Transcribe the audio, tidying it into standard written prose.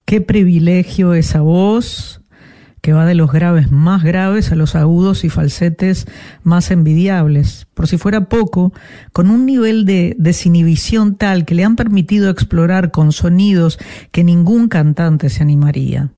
Qué privilegio esa voz que va de los graves más graves a los agudos y falsetes más envidiables. Por si fuera poco, con un nivel de desinhibición tal que le han permitido explorar con sonidos que ningún cantante se animaría.